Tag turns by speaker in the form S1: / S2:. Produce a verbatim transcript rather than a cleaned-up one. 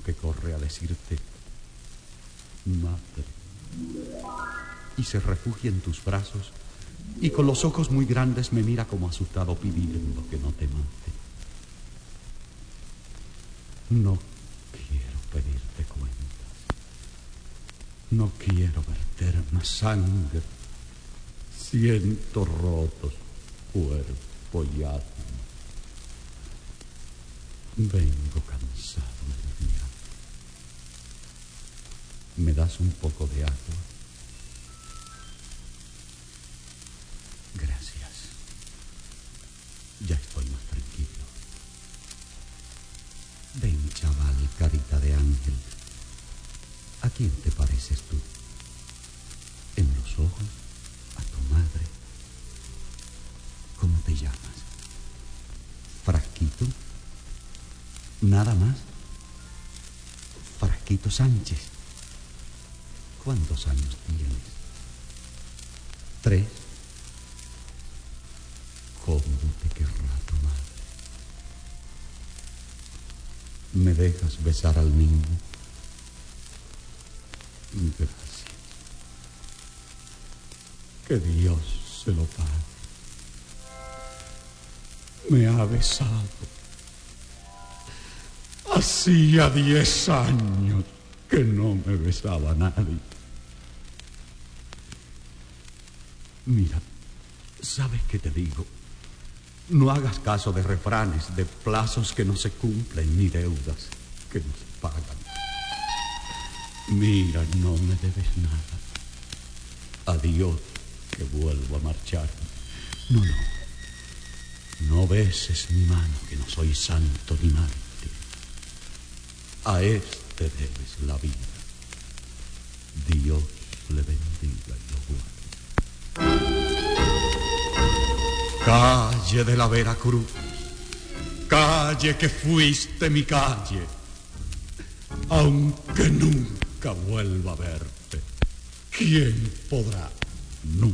S1: que corre a decirte, madre, y se refugia en tus brazos y con los ojos muy grandes me mira como asustado pidiendo que no te mate. No quiero pedirte cuentas, no quiero verter más sangre. Siento rotos cuerpo y alma. Vengo cansado del día. ¿Me das un poco de agua? Gracias. Ya estoy más tranquilo. Ven, chaval, carita de ángel. ¿A quién te pareces tú? En los ojos, a tu madre. ¿Cómo te llamas? ¿Frasquito? ¿Nada más? Frasquito Sánchez. ¿Cuántos años tienes? ¿Tres? ¿Cómo te querrá tu madre? ¿Me dejas besar al niño? Gracias. Que Dios se lo pague. Me ha besado. Hacía diez años que no me besaba nadie. Mira, ¿sabes qué te digo? No hagas caso de refranes, de plazos que no se cumplen, ni deudas que no se pagan. Mira, no me debes nada. Adiós, que vuelvo a marcharme. No, no. No beses mi mano, que no soy santo ni mártir. A este debes la vida. Dios le bendiga y lo guarde. Calle de la Veracruz, calle que fuiste mi calle, aunque nunca vuelva a verte, ¿quién podrá nunca?